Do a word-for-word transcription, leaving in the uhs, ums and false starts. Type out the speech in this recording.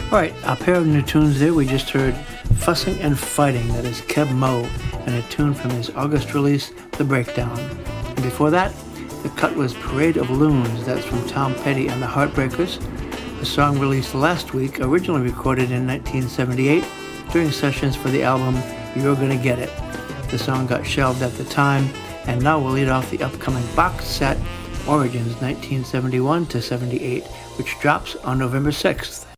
Alright, a pair of new tunes there. We just heard Fussing and Fighting, that is Keb Mo, and a tune from his August release, The Breakdown. And before that, the cut was Parade of Loons, that's from Tom Petty and the Heartbreakers, a song released last week, originally recorded in nineteen seventy-eight during sessions for the album You're Gonna Get It. The song got shelved at the time, and now we'll lead off the upcoming box set Origins nineteen seventy-one to seventy-eight, which drops on November sixth.